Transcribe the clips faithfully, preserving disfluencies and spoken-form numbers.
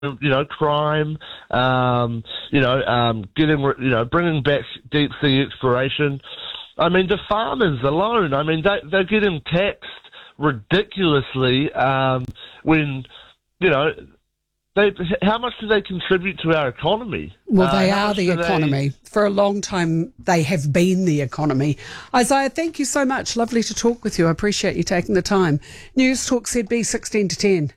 you know, crime, um, you know, um, getting, you know, bringing back deep sea exploration. I mean, the farmers alone, I mean, they, they're getting taxed ridiculously um, when, you know, they, how much do they contribute to our economy? Well, they uh, are the economy. They... For a long time, they have been the economy. Isaiah, thank you so much. Lovely to talk with you. I appreciate you taking the time. News Talk Z B sixteen to ten.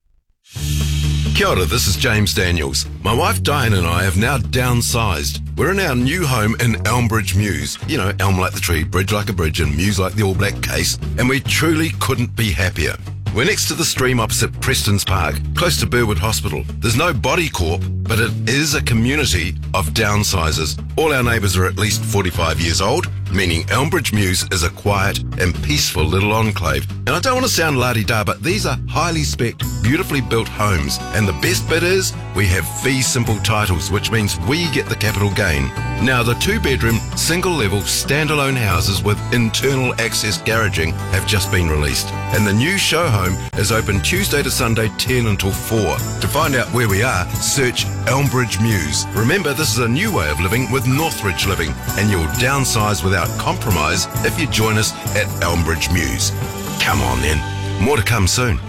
Kia ora, this is James Daniels. My wife Diane and I have now downsized. We're in our new home in Elmbridge Mews. You know, elm like the tree, bridge like a bridge, and mews like the All Black case. And we truly couldn't be happier. We're next to the stream opposite Preston's Park, close to Burwood Hospital. There's no body corp, but it is a community of downsizers. All our neighbours are at least forty-five years old, meaning Elmbridge Mews is a quiet and peaceful little enclave. And I don't want to sound la-di-da, but these are highly spec'd, beautifully built homes. And the best bit is, we have fee simple titles, which means we get the capital gain. Now, the two-bedroom, single-level, standalone houses with internal access garaging have just been released. And the new show home is open Tuesday to Sunday, ten until four. To find out where we are, search Elmbridge Mews. Remember, this is a new way of living with Northridge Living, and you'll downsize without compromise if you join us at Elmbridge Mews. Come on then, more to come soon.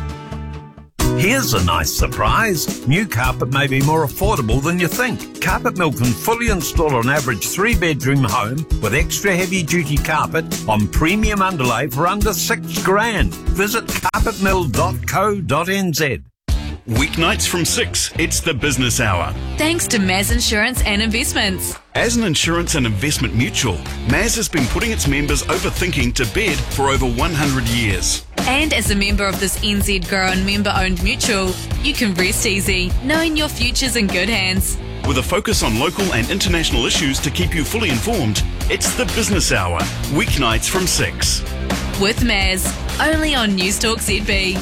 Here's a nice surprise. New carpet may be more affordable than you think. Carpet Mill can fully install an average three-bedroom home with extra heavy-duty carpet on premium underlay for under six grand. Visit carpet mill dot co dot n z. Weeknights from six, it's the business hour. Thanks to Maz Insurance and Investments. As an insurance and investment mutual, Maz has been putting its members overthinking to bed for over one hundred years. And as a member of this N Z grown member-owned mutual, you can rest easy, knowing your future's in good hands. With a focus on local and international issues to keep you fully informed, it's the business hour, weeknights from six. With Maz, only on News Talk Z B.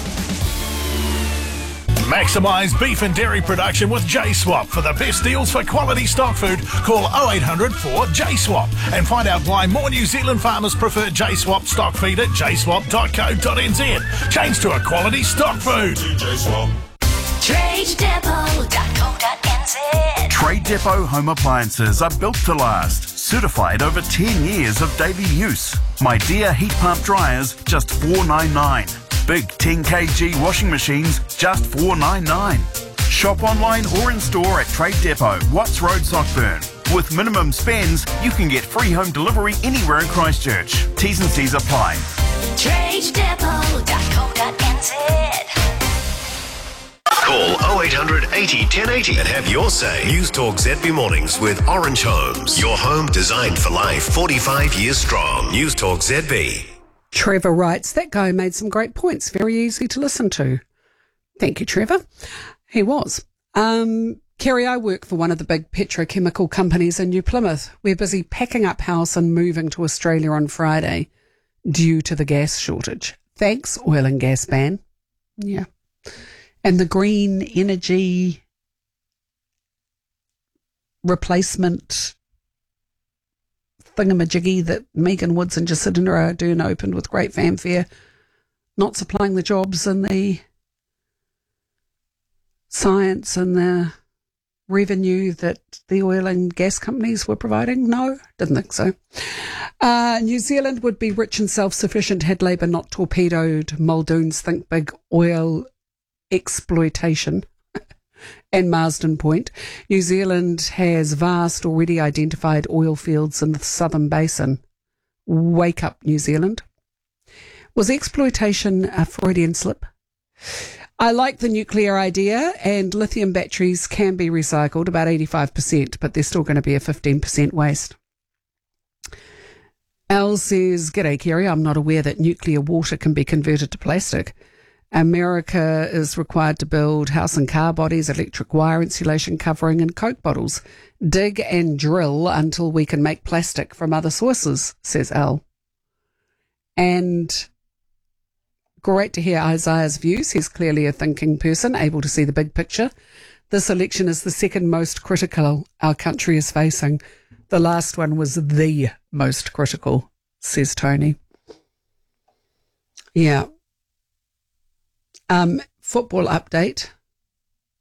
Maximise beef and dairy production with J Swap. For the best deals for quality stock food, call oh eight hundred four J swap and find out why more New Zealand farmers prefer J Swap stock feed at j swap dot co dot n z. Change to a quality stock food. J Swap. trade depot dot co dot n z. Trade Depot home appliances are built to last. Certified over ten years of daily use. My Dear heat pump dryers, just four ninety-nine. Big ten kilogram washing machines, just four ninety-nine. Shop online or in store at Trade Depot, Watts Road, Sockburn. With minimum spends, you can get free home delivery anywhere in Christchurch. T's and C's apply. trade depot dot co dot n z. Call oh eight hundred eighty ten eighty and have your say. News Talk Z B Mornings with Orange Homes. Your home designed for life, forty-five years strong. News Talk Z B. Trevor writes, that guy made some great points, very easy to listen to. Thank you, Trevor. He was. Um, Kerry, I work for one of the big petrochemical companies in New Plymouth. We're busy packing up house and moving to Australia on Friday due to the gas shortage. Thanks, oil and gas ban. Yeah. And the green energy replacement thingamajiggy that Megan Woods and Jacinda Ardern opened with great fanfare, not supplying the jobs and the science and the revenue that the oil and gas companies were providing? No, didn't think so. Uh, New Zealand would be rich and self-sufficient had Labour not torpedoed Muldoon's Think Big oil exploitation and Marsden Point. New Zealand has vast, already identified oil fields in the southern basin. Wake up, New Zealand. Was exploitation a Freudian slip? I like the nuclear idea, and lithium batteries can be recycled, about eighty-five percent, but there's still going to be a fifteen percent waste. Al says, G'day, Kerry, I'm not aware that nuclear water can be converted to plastic. America is required to build house and car bodies, electric wire insulation covering and Coke bottles. Dig and drill until we can make plastic from other sources, says Al. And great to hear Isaiah's views. He's clearly a thinking person, able to see the big picture. This election is the second most critical our country is facing. The last one was the most critical, says Tony. Yeah. Um, football update.